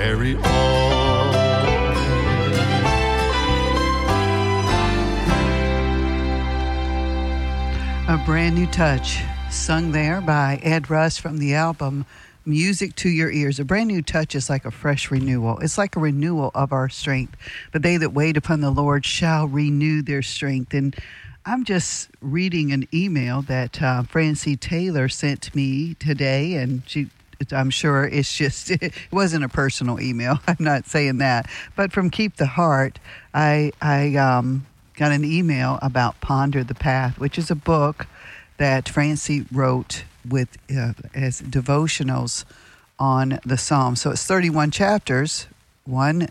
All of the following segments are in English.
carry on. A Brand New Touch, sung there by Ed Russ from the album Music to Your Ears. A brand new touch is like a fresh renewal. It's like a renewal of our strength. But they that wait upon the Lord shall renew their strength. And I'm just reading an email that Francie Taylor sent me today, and I'm sure it's just, it wasn't a personal email. I'm not saying that. But from Keep the Heart, I got an email about Ponder the Path, which is a book that Francie wrote with as devotionals on the Psalms. So it's 31 chapters, one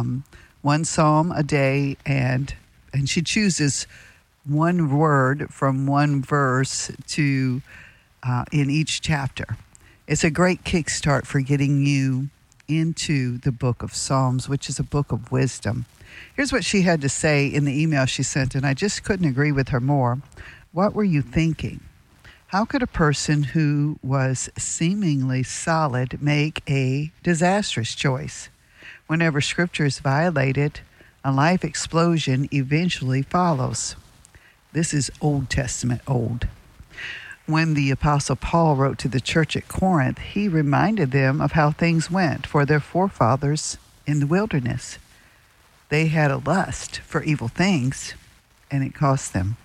psalm a day, and she chooses one word from one verse to in each chapter. It's a great kickstart for getting you into the book of Psalms, which is a book of wisdom. Here's what she had to say in the email she sent, and I just couldn't agree with her more. What were you thinking? How could a person who was seemingly solid make a disastrous choice? Whenever Scripture is violated, a life explosion eventually follows. This is Old Testament old. When the Apostle Paul wrote to the church at Corinth, he reminded them of how things went for their forefathers in the wilderness. They had a lust for evil things, and it cost them.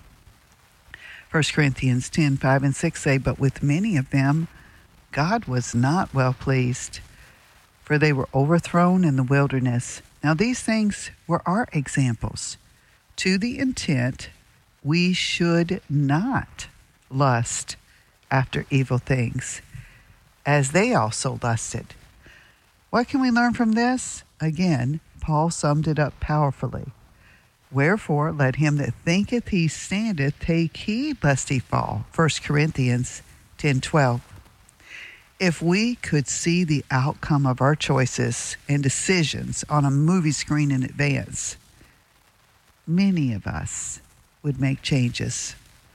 1 Corinthians 10:5 and 6 say, but with many of them, God was not well pleased, for they were overthrown in the wilderness. Now these things were our examples, to the intent we should not lust after evil things, as they also lusted. What can we learn from this? Again, Paul summed it up powerfully. Wherefore, let him that thinketh he standeth take heed lest he fall. 1 Corinthians 10:12. If we could see the outcome of our choices and decisions on a movie screen in advance, many of us would make changes.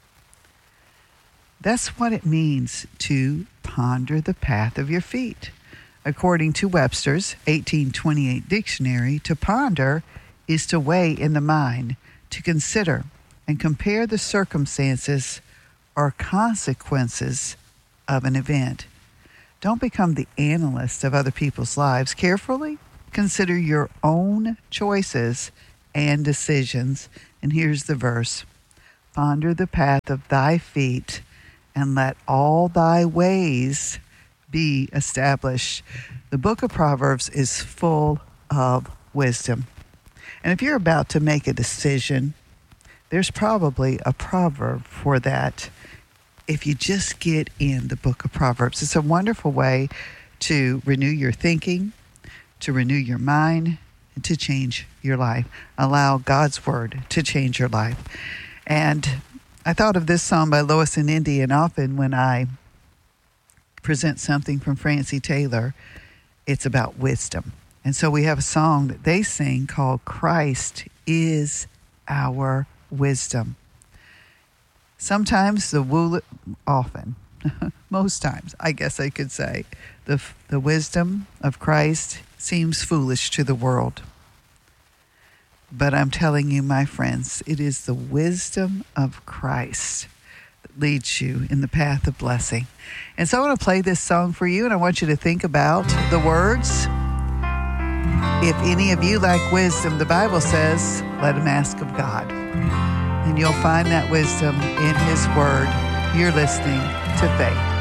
That's what it means to ponder the path of your feet. According to Webster's 1828 dictionary, to ponder is to weigh in the mind, to consider and compare the circumstances or consequences of an event. Don't become the analyst of other people's lives. Carefully consider your own choices and decisions. And here's the verse. Ponder the path of thy feet, and let all thy ways be established. The book of Proverbs is full of wisdom. And if you're about to make a decision, there's probably a proverb for that. If you just get in the book of Proverbs, it's a wonderful way to renew your thinking, to renew your mind, and to change your life. Allow God's word to change your life. And I thought of this song by Lois and Indy, and often when I present something from Francie Taylor, it's about wisdom. And so we have a song that they sing called Christ is Our Wisdom. Sometimes often, most times, I guess I could say, the wisdom of Christ seems foolish to the world. But I'm telling you, my friends, it is the wisdom of Christ that leads you in the path of blessing. And so I want to play this song for you, and I want you to think about the words. If any of you lack wisdom, the Bible says, let him ask of God. And you'll find that wisdom in his word. You're listening to Faith.